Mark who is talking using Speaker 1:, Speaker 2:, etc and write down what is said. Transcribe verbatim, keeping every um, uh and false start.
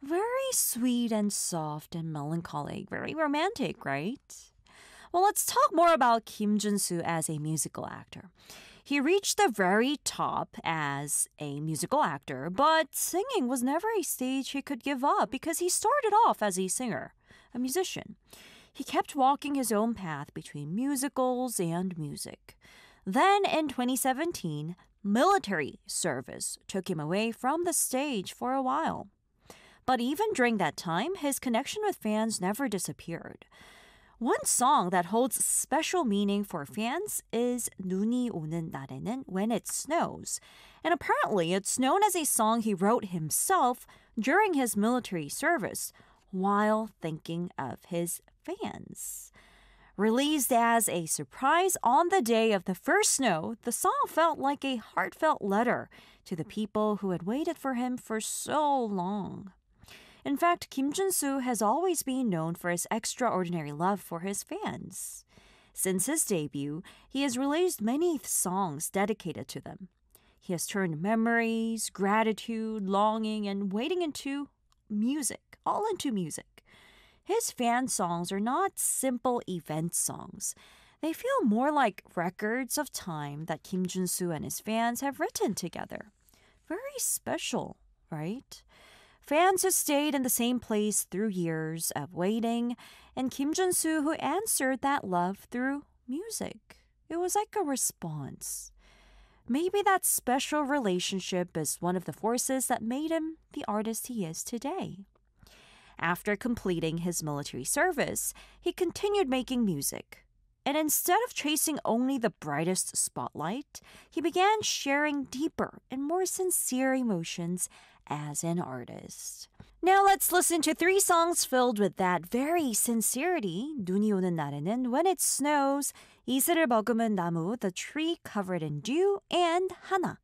Speaker 1: Very sweet and soft and melancholic, very romantic, right? Well, let's talk more about Kim Jun-soo as a musical actor. He reached the very top as a musical actor, but singing was never a stage he could give up because he started off as a singer, a musician. He kept walking his own path between musicals and music. Then in twenty seventeen, military service took him away from the stage for a while. But even during that time, his connection with fans never disappeared. One song that holds special meaning for fans is 눈이 오는 날에는 when it snows. And apparently it's known as a song he wrote himself during his military service while thinking of his fans. Released as a surprise on the day of the first snow, the song felt like a heartfelt letter to the people who had waited for him for so long. In fact, Kim Jun-soo has always been known for his extraordinary love for his fans. Since his debut, he has released many songs dedicated to them. He has turned memories, gratitude, longing, and waiting into music, all into music. His fan songs are not simple event songs. They feel more like records of time that Kim Jun-soo and his fans have written together. Very special, right? Fans who stayed in the same place through years of waiting, and Kim Jun-soo who answered that love through music. It was like a response. Maybe that special relationship is one of the forces that made him the artist he is today. After completing his military service, he continued making music. And instead of chasing only the brightest spotlight, he began sharing deeper and more sincere emotions as an artist. Now let's listen to three songs filled with that very sincerity. 눈이 오는 날에는 When It Snows, 이슬을 머금은 나무, The Tree Covered in Dew, and 하나,